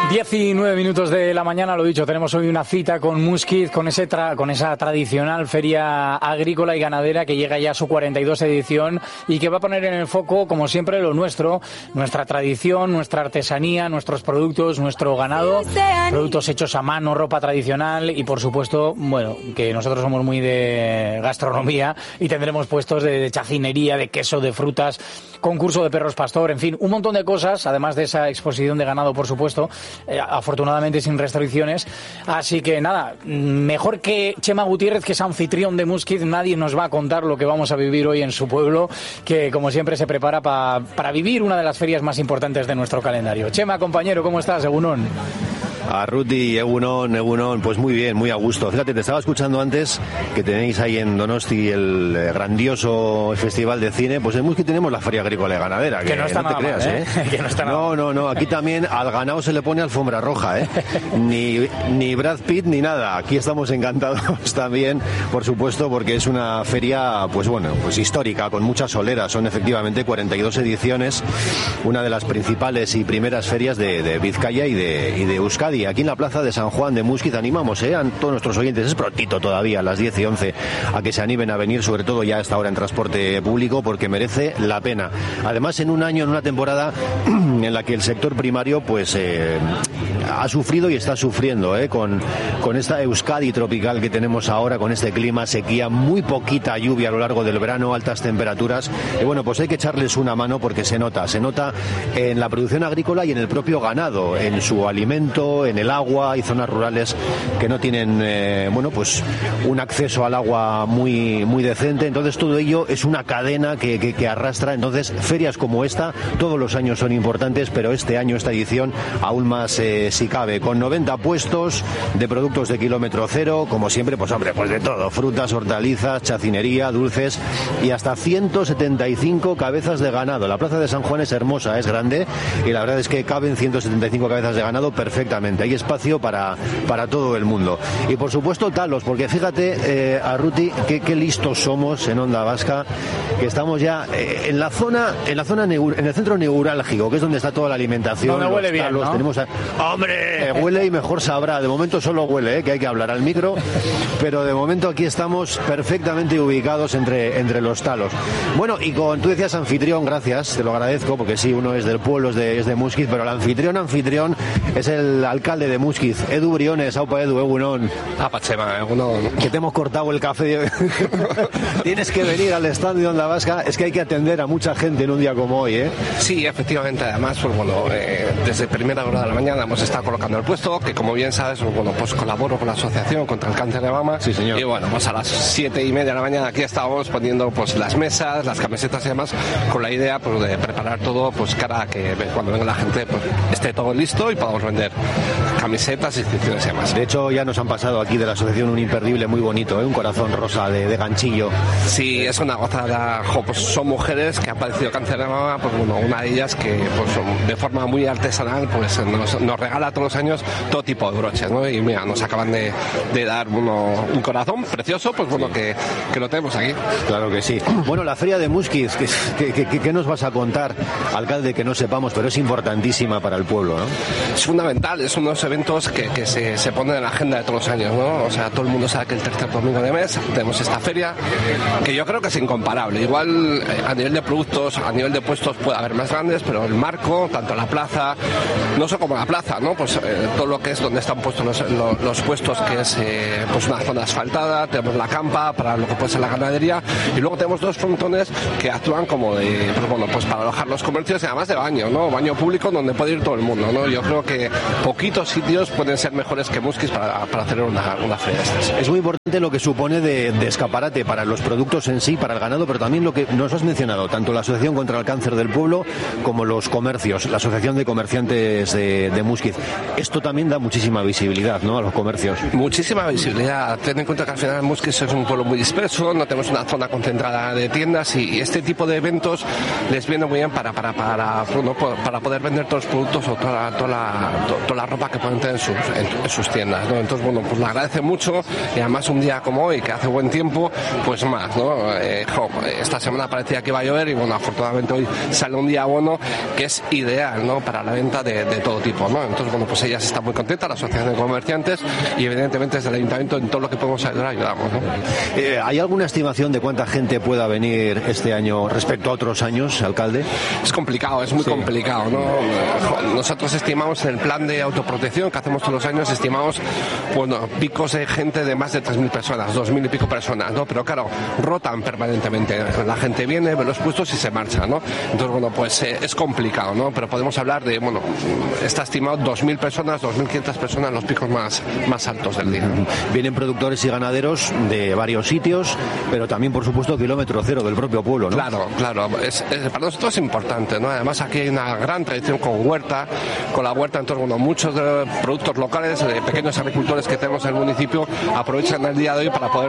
19 minutos de la mañana, lo dicho, tenemos hoy una cita con Muskiz, con esa tradicional feria agrícola y ganadera que llega ya a su 42 edición y que va a poner en el foco, como siempre, lo nuestro, nuestra tradición, nuestra artesanía, nuestros productos, nuestro ganado, productos hechos a mano, ropa tradicional y, por supuesto, bueno, que nosotros somos muy de gastronomía y tendremos puestos de chacinería, de queso, de frutas, concurso de perros pastor, en fin, un montón de cosas, además de esa exposición de ganado, por supuesto, afortunadamente sin restricciones. Así que nada, mejor que Chema Gutiérrez, que es anfitrión de Muskiz, nadie nos va a contar lo que vamos a vivir hoy en su pueblo, que como siempre se prepara para vivir una de las ferias más importantes de nuestro calendario. Chema, compañero, ¿cómo estás? Egunon. A Ruti, Egunon, pues muy bien, muy a gusto. Fíjate, te estaba escuchando antes que tenéis ahí en Donosti el grandioso festival de cine, pues en Muskiz tenemos la feria agrícola y ganadera, que no está no te nada creas, mal, ¿eh? Que no está nada. No, aquí también al ganado se le pone alfombra roja, ¿eh? Ni Brad Pitt ni nada. Aquí estamos encantados también, por supuesto, porque es una feria, pues bueno, pues histórica, con muchas soleras. Son efectivamente 42 ediciones, una de las principales y primeras ferias de Vizcaya y de Euskadi. Aquí en la plaza de San Juan de Muskiz animamos a todos nuestros oyentes, es prontito todavía, a las 10 y 11, a que se animen a venir, sobre todo ya a esta hora en transporte público, porque merece la pena. Además, en un año, en una temporada en la que el sector primario pues ha sufrido y está sufriendo con esta Euskadi tropical que tenemos ahora, con este clima, sequía, muy poquita lluvia a lo largo del verano, altas temperaturas, y bueno, pues hay que echarles una mano porque se nota en la producción agrícola y en el propio ganado, en su alimento, en el agua. Hay zonas rurales que no tienen pues un acceso al agua muy, muy decente, entonces todo ello es una cadena que arrastra. Entonces ferias como esta todos los años son importantes, pero este año, esta edición, aún más si cabe, con 90 puestos de productos de kilómetro cero, como siempre, pues de todo, frutas, hortalizas, chacinería, dulces y hasta 175 cabezas de ganado. La plaza de San Juan es hermosa, es grande y la verdad es que caben 175 cabezas de ganado perfectamente. Hay espacio para todo el mundo. Y por supuesto talos, porque fíjate, Arruti, qué listos somos en Onda Vasca, que estamos ya en el centro neurálgico, que es donde está toda la alimentación. Donde huele bien, ¿no? Tenemos ¡hombre! Huele y mejor sabrá. De momento solo huele, que hay que hablar al micro, pero de momento aquí estamos perfectamente ubicados entre los talos. Bueno, y tú decías anfitrión, gracias, te lo agradezco, porque sí, uno es del pueblo, es de Muskiz, pero el anfitrión es el alcalde de Muskiz, Edu Briones. Aupa Edu, Egunon. Apa Chema, Egunon. Que te hemos cortado el café. Tienes que venir al stand de Onda Vasca, es que hay que atender a mucha gente en un día como hoy, ¿eh? Sí, efectivamente, además, pues bueno, desde primera hora de la mañana hemos estado colocando el puesto, que como bien sabes, pues colaboro con la Asociación contra el Cáncer de Mama. Sí, señor. Y bueno, pues a las 7:30 de la mañana aquí estábamos poniendo pues las mesas, las camisetas y demás, con la idea pues de preparar todo, pues cara a que cuando venga la gente pues esté todo listo y podamos vender camisetas, inscripciones y demás. De hecho, ya nos han pasado aquí de la asociación un imperdible muy bonito, un corazón rosa de ganchillo. Sí, es una gozada. Pues son mujeres que han padecido cáncer de mama, pues bueno, una de ellas que pues de forma muy artesanal pues nos regala todos los años todo tipo de broches, ¿no? Y mira, nos acaban de dar un corazón precioso, pues bueno, que lo tenemos aquí. Claro que sí. Bueno, la feria de Muskiz, ¿qué nos vas a contar, alcalde, que no sepamos, pero es importantísima para el pueblo, ¿no? Es fundamental, es unos eventos que se ponen en la agenda de todos los años, ¿no? O sea, todo el mundo sabe que el tercer domingo de mes tenemos esta feria, que yo creo que es incomparable. Igual a nivel de productos, a nivel de puestos puede haber más grandes, pero el marco, tanto la plaza, no solo como la plaza, ¿no? Pues todo lo que es donde están puestos los puestos, que es pues una zona asfaltada, tenemos la campa para lo que puede ser la ganadería, y luego tenemos dos frontones que actúan como pues para alojar los comercios y además de baño, ¿no? Baño público donde puede ir todo el mundo, ¿no? Yo creo que poquitos sitios pueden ser mejores que Muskiz para hacer una feria de estas. Es muy importante lo que supone de escaparate para los productos en sí, para el ganado, pero también lo que nos has mencionado, tanto la Asociación contra el Cáncer del Pueblo como los comercios, la Asociación de Comerciantes de Muskiz. Esto también da muchísima visibilidad, ¿no?, a los comercios. Muchísima visibilidad. Ten en cuenta que al final Muskiz es un pueblo muy disperso, no tenemos una zona concentrada de tiendas, y este tipo de eventos les viene muy bien para poder vender todos los productos o toda la ropa que correspondiente en sus tiendas, ¿no? Entonces, bueno, pues le agradece mucho, y además un día como hoy, que hace buen tiempo, pues más, ¿no? Esta semana parecía que iba a llover y bueno, afortunadamente hoy sale un día bueno que es ideal, ¿no? Para la venta de todo tipo, ¿no? Entonces, bueno, pues ellas están muy contentas, la asociación de comerciantes, y evidentemente desde el ayuntamiento en todo lo que podemos ayudar, ayudamos, ¿no? ¿Hay alguna estimación de cuánta gente pueda venir este año respecto a otros años, alcalde? Es complicado, es muy complicado, ¿no? Nosotros estimamos en el plan de autoprotección que hacemos todos los años, estimamos, bueno, picos de gente de más de 3.000 personas, 2.000 y pico personas, ¿no? Pero claro, rotan permanentemente. La gente viene, ve los puestos y se marcha, ¿no? Entonces, bueno, pues es complicado, ¿no? Pero podemos hablar de, bueno, está estimado 2.000 personas, 2.500 personas, los picos más altos del día. Vienen productores y ganaderos de varios sitios, pero también, por supuesto, kilómetro cero del propio pueblo, ¿no? Claro. Para nosotros es importante, ¿no? Además, aquí hay una gran tradición con la huerta, entonces, bueno, muchos productos locales, de pequeños agricultores que tenemos en el municipio, aprovechan el día de hoy para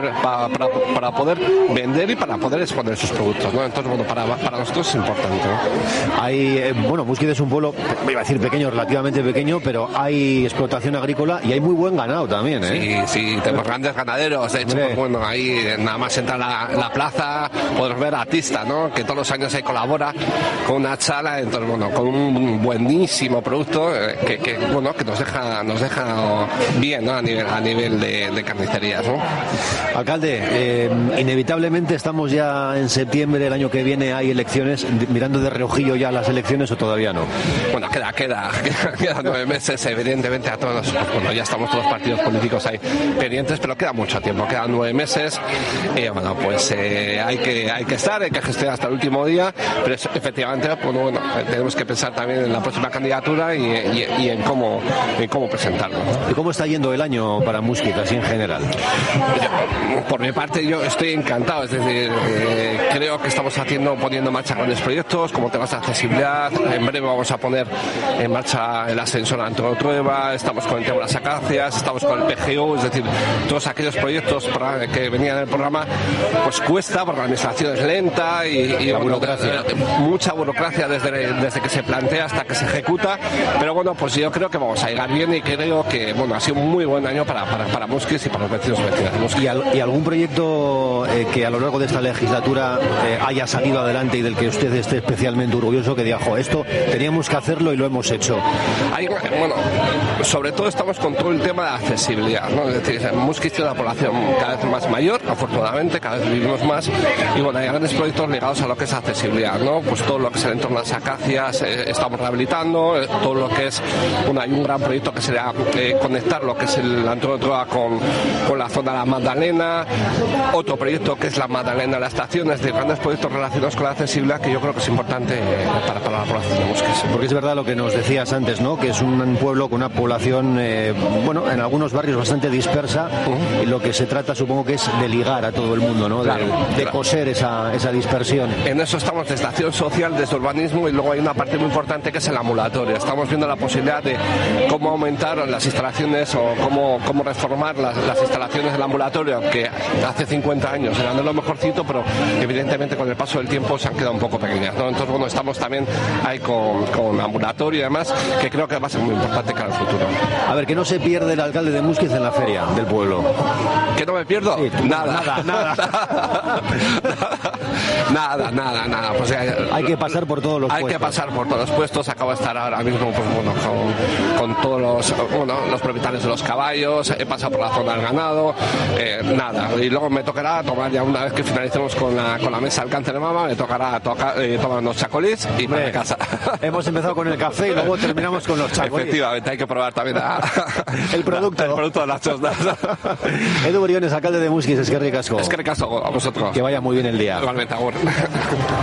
poder vender y para poder exponer sus productos, ¿no? Entonces, bueno, para nosotros es importante, ¿no? Hay, bueno, Muskiz es un pueblo, iba a decir pequeño, relativamente pequeño, pero hay explotación agrícola y hay muy buen ganado también, ¿eh? Sí, tenemos grandes ganaderos, de hecho, pues, bueno, ahí nada más entra la plaza, podemos ver a Tista, ¿no? Que todos los años ahí colabora con una chala, entonces, bueno, con un buenísimo producto que nos deja bien, ¿no? A nivel de carnicerías, ¿no? Alcalde, inevitablemente estamos ya en septiembre, el año que viene hay elecciones, mirando de reojillo ya las elecciones, o todavía no. Bueno, quedan 9 meses, evidentemente a todos, bueno, ya estamos todos los partidos políticos ahí pendientes, pero queda mucho tiempo, quedan 9 meses, bueno, pues hay que estar, hay que gestionar hasta el último día, pero efectivamente, bueno, tenemos que pensar también en la próxima candidatura y en cómo presentarlo. ¿Y cómo está yendo el año para Muskiz, así en general? Por mi parte, yo estoy encantado, es decir, creo que estamos poniendo en marcha grandes proyectos, como temas de accesibilidad. En breve vamos a poner en marcha el ascensor Antonio Trueba, estamos con el tema de las acacias, estamos con el PGU, es decir, todos aquellos proyectos que venían en el programa, pues cuesta, porque la administración es lenta y burocracia. Mucha burocracia desde que se plantea hasta que se ejecuta, pero bueno, pues yo creo que vamos a llegar bien y creo que, bueno, ha sido un muy buen año para Muskiz y para los vecinos y vecinas de Muskiz. ¿Y algún proyecto que a lo largo de esta legislatura haya salido adelante y del que usted esté especialmente orgulloso, que diga, esto teníamos que hacerlo y lo hemos hecho? Bueno, sobre todo estamos con todo el tema de accesibilidad, ¿no? Es decir, Muskiz tiene una población cada vez más mayor, afortunadamente, cada vez vivimos más, y bueno, hay grandes proyectos ligados a lo que es accesibilidad, ¿no? Pues todo lo que es el entorno de las acacias, estamos rehabilitando, todo lo que es, bueno, hay un gran proyecto que sería conectar lo que es el Antonio Trueba con la zona de la Magdalena, otro proyecto que es la Magdalena de la estación, es decir, grandes proyectos relacionados con la accesibilidad que yo creo que es importante para la población de Muskiz. Porque es verdad lo que nos decías antes, ¿no? Que es un pueblo con una población, bueno, en algunos barrios bastante dispersa, y lo que se trata, supongo que es de ligar a todo el mundo, ¿no? De coser esa dispersión. En eso estamos desde acción social, desde urbanismo, y luego hay una parte muy importante que es el ambulatorio. Estamos viendo la posibilidad de cómo aumentar las instalaciones o cómo reformar las instalaciones del ambulatorio, que hace 50 años eran de lo mejorcito, pero evidentemente con el paso del tiempo se han quedado un poco pequeñas, ¿no? Entonces, bueno, estamos también ahí con ambulatorio y demás, que creo que va a ser muy importante para el futuro. A ver, que no se pierde el alcalde de Muskiz en la feria del pueblo. ¿Que no me pierdo? Sí, nada. Nada. Pues hay que pasar por todos los puestos. Hay que pasar por todos los puestos. Acabo de estar ahora mismo, pues bueno, con todos los propietarios de los caballos. He pasado por la zona del ganado. Nada. Y luego me tocará tomar, ya una vez que finalicemos con la mesa del cáncer de mama, me tocará tomar unos chacolís y para mi casa. Hemos empezado con el café y luego terminamos con los chacolís. Efectivamente, hay que probar también el producto de las chostas. Edu Briones, alcalde de Muskiz, eskerrik asko. Eskerrik asko a vosotros. Que vaya muy bien el día. Igualmente, agur.